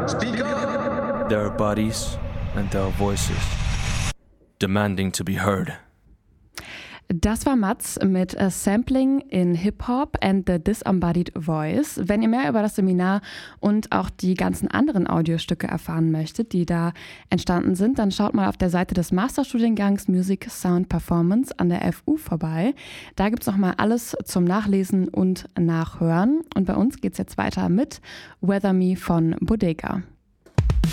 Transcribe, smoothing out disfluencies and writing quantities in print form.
Speak up! There are bodies and there are voices demanding to be heard. Das war Mats mit Sampling in Hip-Hop and the Disembodied Voice. Wenn ihr mehr über das Seminar und auch die ganzen anderen Audiostücke erfahren möchtet, die da entstanden sind, dann schaut mal auf der Seite des Masterstudiengangs Music Sound Performance an der FU vorbei. Da gibt es nochmal alles zum Nachlesen und Nachhören. Und bei uns geht es jetzt weiter mit Weather Me von Bodega.